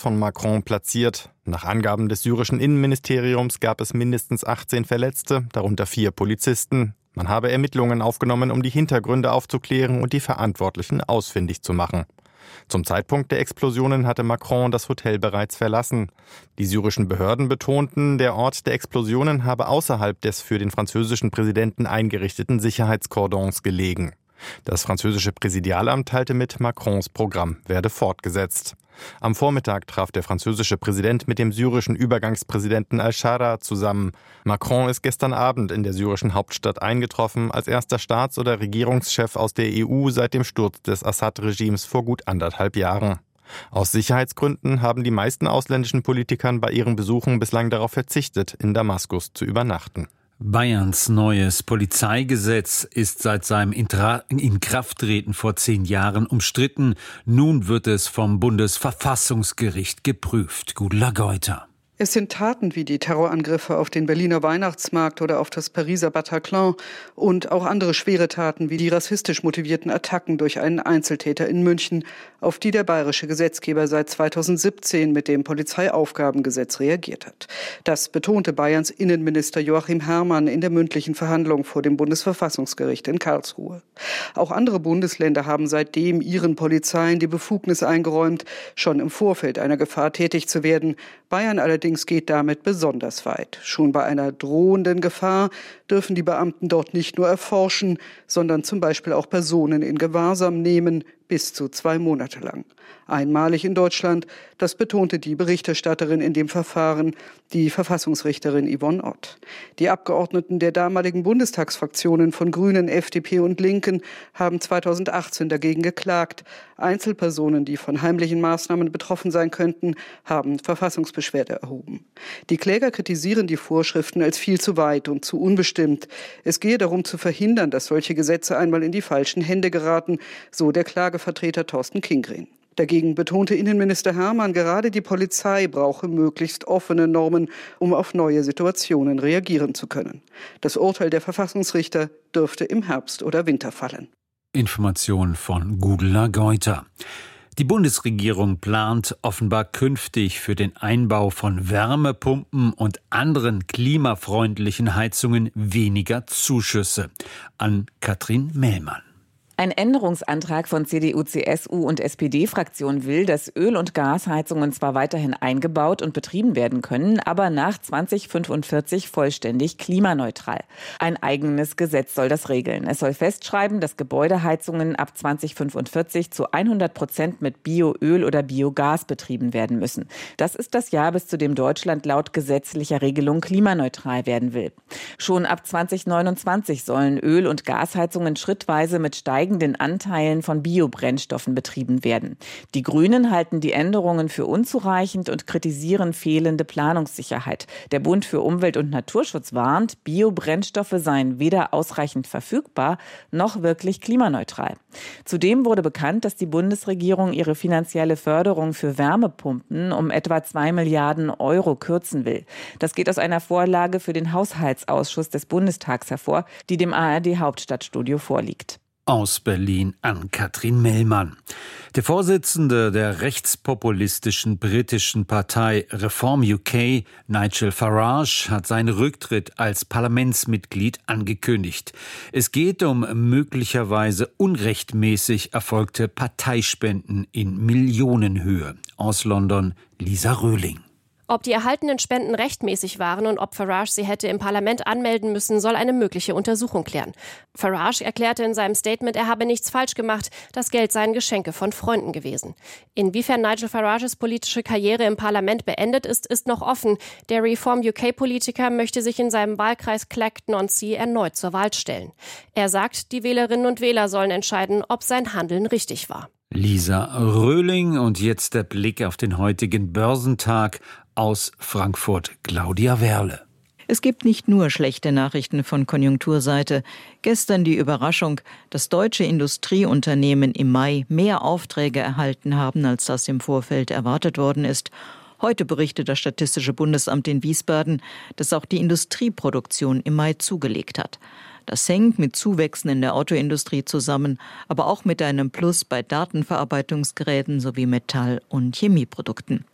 von Macron platziert. Nach Angaben des syrischen Innenministeriums gab es mindestens 18 Verletzte, darunter 4 Polizisten. Man habe Ermittlungen aufgenommen, um die Hintergründe aufzuklären und die Verantwortlichen ausfindig zu machen. Zum Zeitpunkt der Explosionen hatte Macron das Hotel bereits verlassen. Die syrischen Behörden betonten, der Ort der Explosionen habe außerhalb des für den französischen Präsidenten eingerichteten Sicherheitskordons gelegen. Das französische Präsidialamt teilte mit, Macrons Programm werde fortgesetzt. Am Vormittag traf der französische Präsident mit dem syrischen Übergangspräsidenten al-Shara zusammen. Macron ist gestern Abend in der syrischen Hauptstadt eingetroffen, als erster Staats- oder Regierungschef aus der EU seit dem Sturz des Assad-Regimes vor gut 1,5 Jahren. Aus Sicherheitsgründen haben die meisten ausländischen Politikern bei ihren Besuchen bislang darauf verzichtet, in Damaskus zu übernachten. Bayerns neues Polizeigesetz ist seit seinem Inkrafttreten vor 10 Jahren umstritten. Nun wird es vom Bundesverfassungsgericht geprüft. Gudula Geuter. Es sind Taten wie die Terrorangriffe auf den Berliner Weihnachtsmarkt oder auf das Pariser Bataclan und auch andere schwere Taten wie die rassistisch motivierten Attacken durch einen Einzeltäter in München, auf die der bayerische Gesetzgeber seit 2017 mit dem Polizeiaufgabengesetz reagiert hat. Das betonte Bayerns Innenminister Joachim Herrmann in der mündlichen Verhandlung vor dem Bundesverfassungsgericht in Karlsruhe. Auch andere Bundesländer haben seitdem ihren Polizeien die Befugnis eingeräumt, schon im Vorfeld einer Gefahr tätig zu werden. Bayern allerdings geht damit besonders weit. Schon bei einer drohenden Gefahr dürfen die Beamten dort nicht nur erforschen, sondern zum Beispiel auch Personen in Gewahrsam nehmen, bis zu 2 Monate lang. Einmalig in Deutschland, das betonte die Berichterstatterin in dem Verfahren, die Verfassungsrichterin Yvonne Ott. Die Abgeordneten der damaligen Bundestagsfraktionen von Grünen, FDP und Linken haben 2018 dagegen geklagt. Einzelpersonen, die von heimlichen Maßnahmen betroffen sein könnten, haben Verfassungsbeschwerde erhoben. Die Kläger kritisieren die Vorschriften als viel zu weit und zu unbestimmt. Es gehe darum zu verhindern, dass solche Gesetze einmal in die falschen Hände geraten, so der Klagevertreter Thorsten Kingren. Dagegen betonte Innenminister Herrmann, gerade die Polizei brauche möglichst offene Normen, um auf neue Situationen reagieren zu können. Das Urteil der Verfassungsrichter dürfte im Herbst oder Winter fallen. Information von Gudula Geuter. Die Bundesregierung plant offenbar künftig für den Einbau von Wärmepumpen und anderen klimafreundlichen Heizungen weniger Zuschüsse. An Katrin Mellmann. Ein Änderungsantrag von CDU, CSU und SPD-Fraktion will, dass Öl- und Gasheizungen zwar weiterhin eingebaut und betrieben werden können, aber nach 2045 vollständig klimaneutral. Ein eigenes Gesetz soll das regeln. Es soll festschreiben, dass Gebäudeheizungen ab 2045 zu 100% mit Bioöl oder Biogas betrieben werden müssen. Das ist das Jahr, bis zu dem Deutschland laut gesetzlicher Regelung klimaneutral werden will. Schon ab 2029 sollen Öl- und Gasheizungen schrittweise mit steigenden Anteilen von Biobrennstoffen betrieben werden. Die Grünen halten die Änderungen für unzureichend und kritisieren fehlende Planungssicherheit. Der Bund für Umwelt und Naturschutz warnt, Biobrennstoffe seien weder ausreichend verfügbar noch wirklich klimaneutral. Zudem wurde bekannt, dass die Bundesregierung ihre finanzielle Förderung für Wärmepumpen um etwa 2 Milliarden Euro kürzen will. Das geht aus einer Vorlage für den Haushaltsausschuss des Bundestags hervor, die dem ARD-Hauptstadtstudio vorliegt. Aus Berlin an Katrin Mellmann. Der Vorsitzende der rechtspopulistischen britischen Partei Reform UK, Nigel Farage, hat seinen Rücktritt als Parlamentsmitglied angekündigt. Es geht um möglicherweise unrechtmäßig erfolgte Parteispenden in Millionenhöhe. Aus London, Lisa Röhling. Ob die erhaltenen Spenden rechtmäßig waren und ob Farage sie hätte im Parlament anmelden müssen, soll eine mögliche Untersuchung klären. Farage erklärte in seinem Statement, er habe nichts falsch gemacht, das Geld seien Geschenke von Freunden gewesen. Inwiefern Nigel Farages politische Karriere im Parlament beendet ist, ist noch offen. Der Reform-UK-Politiker möchte sich in seinem Wahlkreis Clacton-on-Sea erneut zur Wahl stellen. Er sagt, die Wählerinnen und Wähler sollen entscheiden, ob sein Handeln richtig war. Lisa Röhling und jetzt der Blick auf den heutigen Börsentag. Aus Frankfurt, Claudia Werle. Es gibt nicht nur schlechte Nachrichten von Konjunkturseite. Gestern die Überraschung, dass deutsche Industrieunternehmen im Mai mehr Aufträge erhalten haben, als das im Vorfeld erwartet worden ist. Heute berichtet das Statistische Bundesamt in Wiesbaden, dass auch die Industrieproduktion im Mai zugelegt hat. Das hängt mit Zuwächsen in der Autoindustrie zusammen, aber auch mit einem Plus bei Datenverarbeitungsgeräten sowie Metall- und Chemieprodukten.